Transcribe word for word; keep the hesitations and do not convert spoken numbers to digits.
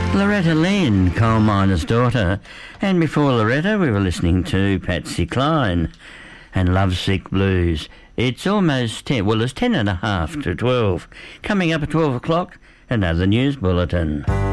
Loretta Lynn, Coal Miner's Daughter. And before Loretta, we were listening to Patsy Cline and Lovesick Blues. It's almost ten, well, it's ten and a half to twelve. Coming up at twelve o'clock, another news bulletin.